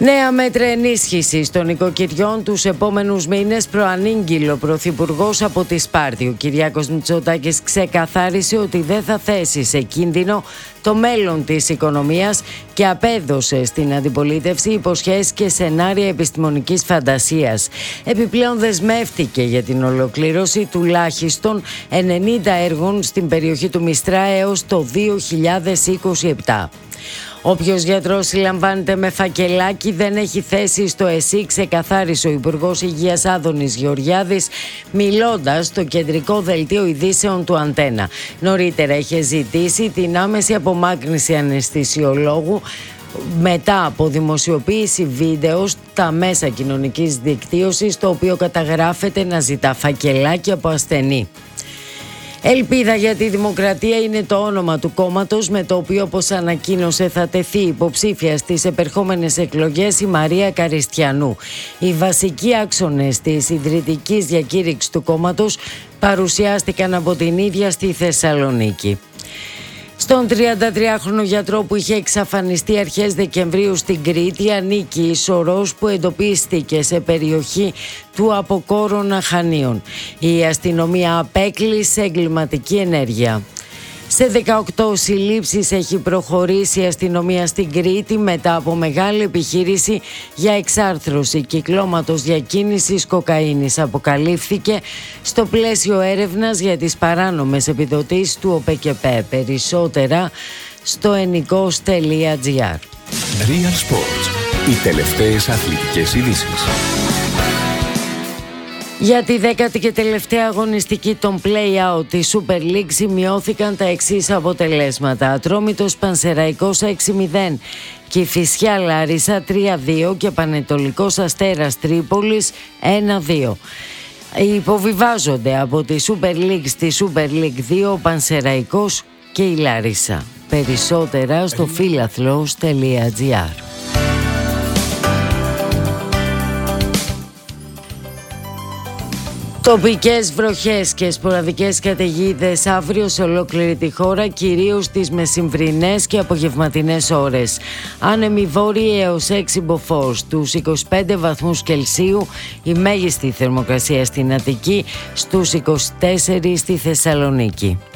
Νέα μέτρα ενίσχυσης των οικοκυριών τους επόμενους μήνες προανήγγειλε ο Πρωθυπουργός από τη Σπάρτη. Ο Κυριάκος Μητσοτάκης ξεκαθάρισε ότι δεν θα θέσει σε κίνδυνο το μέλλον της οικονομίας και απέδωσε στην αντιπολίτευση υποσχέσεις και σενάρια επιστημονικής φαντασίας. Επιπλέον δεσμεύτηκε για την ολοκλήρωση τουλάχιστον 90 έργων στην περιοχή του Μιστρά έως το 2027. Όποιος γιατρός συλλαμβάνεται με φακελάκι δεν έχει θέση στο ΕΣΥ, ξεκαθάρισε ο Υπουργός Υγείας Άδωνης Γεωργιάδης, μιλώντας στο κεντρικό δελτίο ειδήσεων του Αντένα. Νωρίτερα είχε ζητήσει την άμεση απομάκρυνση αναισθησιολόγου μετά από δημοσιοποίηση βίντεο στα μέσα κοινωνικής δικτύωσης, το οποίο καταγράφεται να ζητά φακελάκι από ασθενή. Ελπίδα για τη Δημοκρατία είναι το όνομα του κόμματος με το οποίο, όπως ανακοίνωσε, θα τεθεί υποψήφια στις επερχόμενες εκλογές η Μαρία Καριστιανού. Οι βασικοί άξονες της ιδρυτικής διακήρυξης του κόμματος παρουσιάστηκαν από την ίδια στη Θεσσαλονίκη. Στον 33χρονο γιατρό που είχε εξαφανιστεί αρχές Δεκεμβρίου στην Κρήτη ανήκει η σωρός που εντοπίστηκε σε περιοχή του Αποκόρονα Χανίων. Η αστυνομία απέκλεισε εγκληματική ενέργεια. Σε 18 συλλήψεις έχει προχωρήσει η αστυνομία στην Κρήτη μετά από μεγάλη επιχείρηση για εξάρθρωση κυκλώματος διακίνησης κοκαίνης. Αποκαλύφθηκε στο πλαίσιο έρευνας για τις παράνομες επιδοτήσεις του ΟΠΕΚΕΠΕ. Περισσότερα στο ennikos.gr. Real Sports. Οι τελευταίες αθλητικές ειδήσεις. Για τη 10η και τελευταία αγωνιστική των play-out της Super League σημειώθηκαν τα εξής αποτελέσματα. Ατρόμητος Πανσεραϊκός 6-0, Κηφισιά Λάρισα 3-2 και Πανετολικός Αστέρας Τρίπολης 1-2. Υποβιβάζονται από τη Super League στη Super League 2 ο Πανσεραϊκός και η Λάρισα. Περισσότερα στο philathlos.gr. Τοπικές βροχές και σποραδικές καταιγίδες αύριο σε ολόκληρη τη χώρα, κυρίως τις μεσημβρινές και απογευματινές ώρες. Άνεμοι βόρειοι έως 6 μποφόρ, στους 25 βαθμούς Κελσίου, η μέγιστη θερμοκρασία στην Αττική, στους 24 στη Θεσσαλονίκη.